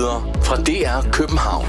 nyheder fra DR København.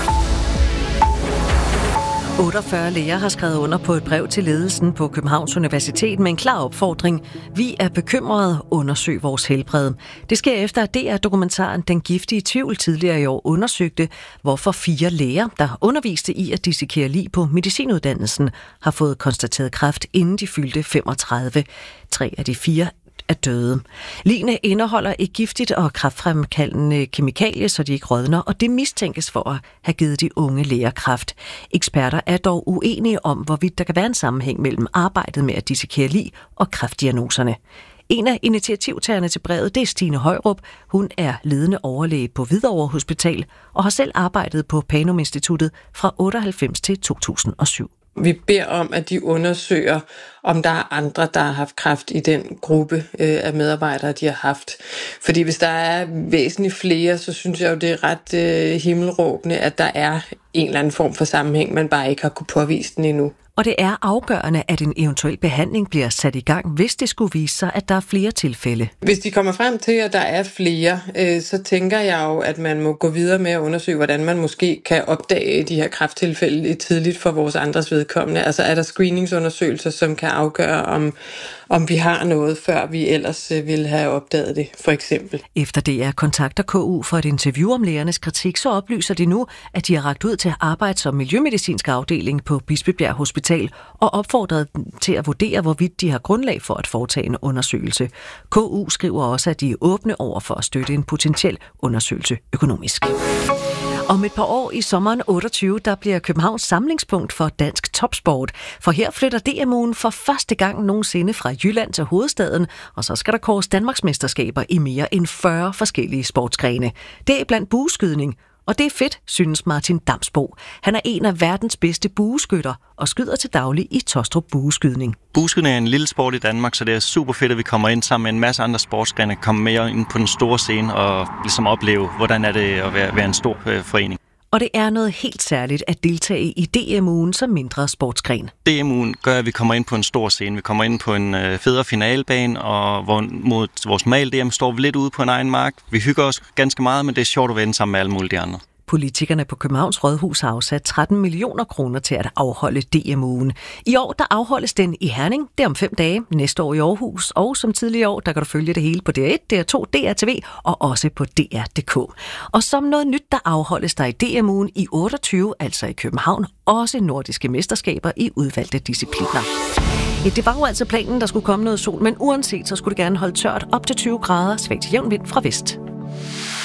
48 læger har skrevet under på et brev til ledelsen på Københavns Universitet med en klar opfordring. Vi er bekymrede, undersøg vores helbred. Det sker efter, at DR-dokumentaren Den giftige tvivl tidligere i år undersøgte, hvorfor 4 læger, der underviste i at dissekere lig på medicinuddannelsen, har fået konstateret kræft, inden de fyldte 35. 3 af de 4 er døde. Ligene indeholder et giftigt og kræftfremkaldende kemikalie, så de ikke rådner, og det mistænkes for at have givet de unge læger kræft. Eksperter er dog uenige om, hvorvidt der kan være en sammenhæng mellem arbejdet med at dissekere lig og kræftdiagnoserne. En af initiativtagerne til brevet, det er Stine Højrup. Hun er ledende overlæge på Hvidovre Hospital og har selv arbejdet på Panum Instituttet fra 98 til 2007. Vi beder om, at de undersøger, om der er andre, der har haft kræft i den gruppe af medarbejdere, de har haft. Fordi hvis der er væsentligt flere, så synes jeg jo, det er ret himmelråbende, at der er en eller anden form for sammenhæng, man bare ikke har kunne påvise den endnu. Og det er afgørende, at en eventuel behandling bliver sat i gang, hvis det skulle vise sig, at der er flere tilfælde. Hvis de kommer frem til, at der er flere, så tænker jeg jo, at man må gå videre med at undersøge, hvordan man måske kan opdage de her kræfttilfælde tidligt for vores andres vedkommende. Altså er der screeningsundersøgelser, som kan afgøre, om vi har noget, før vi ellers ville have opdaget det, for eksempel. Efter DR kontakter KU for et interview om lægernes kritik, så oplyser de nu, at de har rakt ud til Arbejds- og Miljømedicinsk afdeling på Bispebjerg Hospital og opfordret til at vurdere, hvorvidt de har grundlag for at foretage en undersøgelse. KU skriver også, at de er åbne over for at støtte en potentiel undersøgelse økonomisk. Om et par år i sommeren 28, der bliver Københavns samlingspunkt for dansk topsport. For her flytter DMU'en for første gang nogensinde fra Jylland til hovedstaden, og så skal der kåres Danmarksmesterskaber i mere end 40 forskellige sportsgrene. Det er blandt bueskydning, og det er fedt, synes Martin Damsbo. Han er en af verdens bedste bueskytter og skyder til daglig i Taastrup Bueskydning. Bueskydning er en lille sport i Danmark, så det er super fedt, at vi kommer ind sammen med en masse andre sportsgrene, komme mere ind på den store scene og ligesom opleve, hvordan er det at være en stor forening. Og det er noget helt særligt at deltage i DMU'en som mindre sportsgren. DMU'en gør, at vi kommer ind på en stor scene. Vi kommer ind på en federe finalebane, og mod vores normale DM står vi lidt ude på en egen mark. Vi hygger os ganske meget, men det er sjovt at vende sammen med alle mulige andre. Politikerne på Københavns Rådhus har afsat 13 millioner kroner til at afholde DMU'en. I år der afholdes den i Herning, det er om 5 dage, næste år i Aarhus, og som tidligere år, der kan du følge det hele på DR1, DR2, DRTV og også på DR.dk. Og som noget nyt, der afholdes der i DMU'en i 28, altså i København, også nordiske mesterskaber i udvalgte discipliner. Ja, det var jo altså planen, der skulle komme noget sol, men uanset så skulle det gerne holde tørt op til 20 grader, svag til jævn vind fra vest.